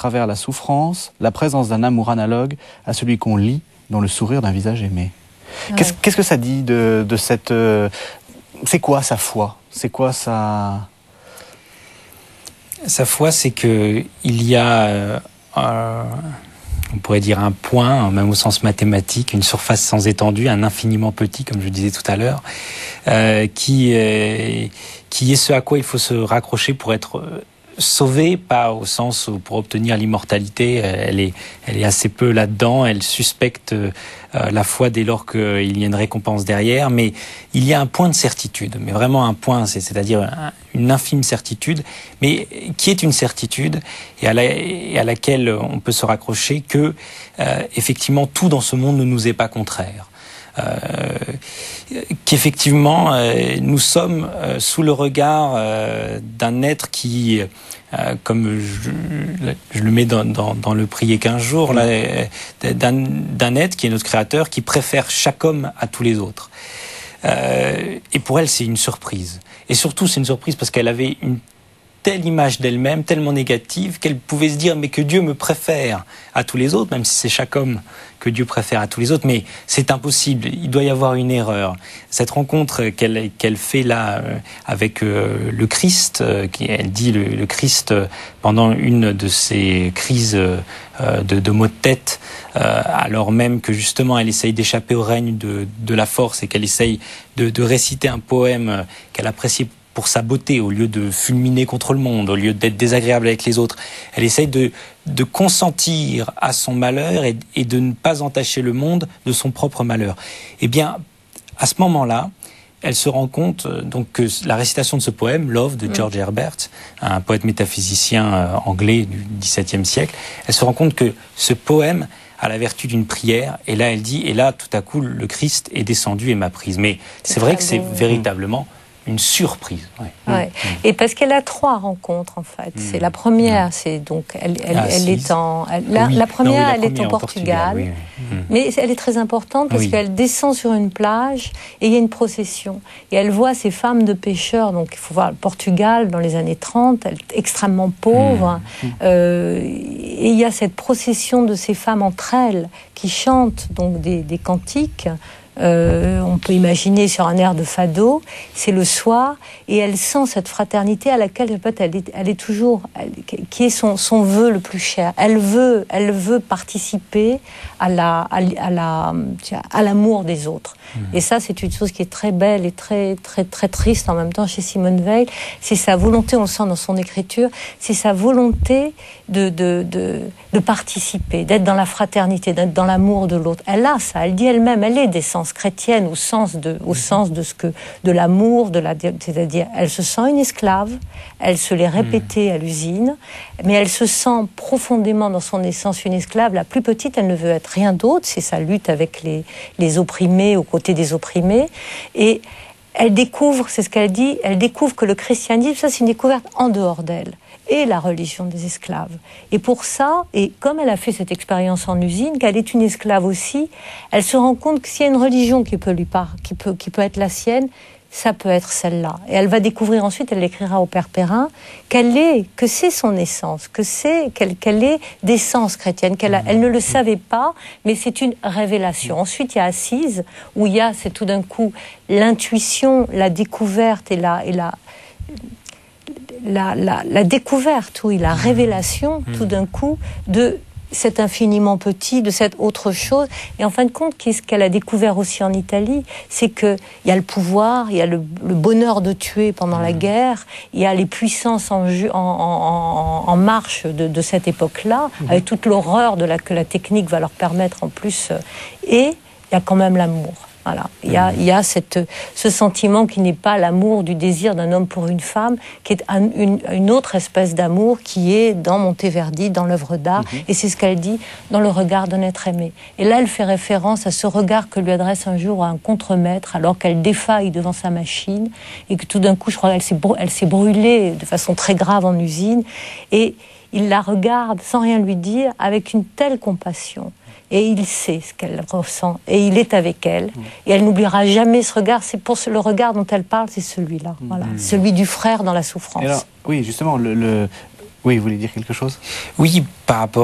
travers la souffrance, la présence d'un amour analogue à celui qu'on lit dans le sourire d'un visage aimé. Ouais. Qu'est-ce que ça dit de cette... c'est quoi sa foi? C'est quoi sa... Sa foi, c'est qu'il y a... on pourrait dire un point, même au sens mathématique, une surface sans étendue, un infiniment petit, comme je disais tout à l'heure, qui est ce à quoi il faut se raccrocher pour être sauvé, pas au sens où pour obtenir l'immortalité, elle est assez peu là-dedans, elle suspecte la foi dès lors qu'il y a une récompense derrière, mais il y a un point de certitude, mais vraiment un point, c'est-à-dire une infime certitude, mais qui est une certitude et à laquelle on peut se raccrocher que effectivement tout dans ce monde ne nous est pas contraire. Qu'effectivement nous sommes sous le regard d'un être qui, comme je le mets dans le prier 15 jours, là, d'un être qui est notre créateur, qui préfère chaque homme à tous les autres. Et pour elle, c'est une surprise. Et surtout, c'est une surprise parce qu'elle avait une telle image d'elle-même, tellement négative, qu'elle pouvait se dire mais que Dieu me préfère à tous les autres, même si c'est chaque homme que Dieu préfère à tous les autres, mais c'est impossible, il doit y avoir une erreur. Cette rencontre qu'elle fait là avec le Christ, elle dit le Christ pendant une de ses crises de maux de tête, alors même que justement elle essaye d'échapper au règne de la force et qu'elle essaye de réciter un poème qu'elle apprécie pour sa beauté, au lieu de fulminer contre le monde, au lieu d'être désagréable avec les autres. Elle essaye de consentir à son malheur et de ne pas entacher le monde de son propre malheur. Eh bien, à ce moment-là, elle se rend compte donc que la récitation de ce poème, Love, de George Herbert, un poète métaphysicien anglais du XVIIe siècle, elle se rend compte que ce poème a la vertu d'une prière, et là elle dit, et là tout à coup le Christ est descendu et m'a prise. Mais c'est vrai que c'est véritablement une surprise. Ouais. Et parce qu'elle a 3 rencontres en fait. C'est la première, c'est donc elle est en la première, elle est au Portugal. Oui. Mais elle est très importante parce qu'elle descend sur une plage et il y a une procession et elle voit ces femmes de pêcheurs. Donc il faut voir le Portugal dans les années 30, elle est extrêmement pauvre. Et il y a cette procession de ces femmes entre elles qui chantent donc des cantiques. On peut imaginer sur un air de fado, c'est le soir, et elle sent cette fraternité à laquelle peut-être elle est toujours, qui est son vœu le plus cher. Elle veut participer à l'amour des autres. Et ça, c'est une chose qui est très belle et très très très triste en même temps chez Simone Weil. C'est sa volonté, on le sent dans son écriture, c'est sa volonté de participer, d'être dans la fraternité, d'être dans l'amour de l'autre. Elle a ça, elle dit elle-même, elle est d'essence chrétienne au sens de l'amour, c'est-à-dire elle se sent une esclave, elle se l'est répétée à l'usine, mais elle se sent profondément dans son essence une esclave. La plus petite, elle ne veut être rien d'autre, c'est sa lutte avec les opprimés, aux côtés des opprimés, et elle découvre, c'est ce qu'elle dit, elle découvre que le christianisme, ça c'est une découverte en dehors d'elle, et la religion des esclaves. Et pour ça, et comme elle a fait cette expérience en usine, qu'elle est une esclave aussi, elle se rend compte que s'il y a une religion qui peut qui peut être la sienne, ça peut être celle-là. Et elle va découvrir ensuite, elle l'écrira au Père Perrin, que c'est son essence, qu'elle est d'essence chrétienne, elle ne le savait pas, mais c'est une révélation. Ensuite, il y a Assise, où c'est tout d'un coup l'intuition, la découverte et la découverte, oui, la révélation, tout d'un coup, de cet infiniment petit, de cette autre chose. Et en fin de compte, qu'est-ce qu'elle a découvert aussi en Italie, c'est qu'il y a le pouvoir, il y a le bonheur de tuer pendant la guerre, il y a les puissances en marche de cette époque-là, avec toute l'horreur que la technique va leur permettre en plus. Et il y a quand même l'amour. Voilà. Il y a ce sentiment qui n'est pas l'amour du désir d'un homme pour une femme, qui est une autre espèce d'amour qui est dans Monteverdi, dans l'œuvre d'art, et c'est ce qu'elle dit dans le regard d'un être aimé. Et là, elle fait référence à ce regard que lui adresse un jour un contremaître, alors qu'elle défaille devant sa machine, et que tout d'un coup, je crois qu'elle s'est brûlée de façon très grave en usine, et il la regarde sans rien lui dire, avec une telle compassion. Et il sait ce qu'elle ressent, et il est avec elle, et elle n'oubliera jamais ce regard. C'est pour le regard dont elle parle, c'est celui-là, voilà, celui du frère dans la souffrance. Et alors, oui, justement, Oui, vous voulez dire quelque chose? Oui, par rapport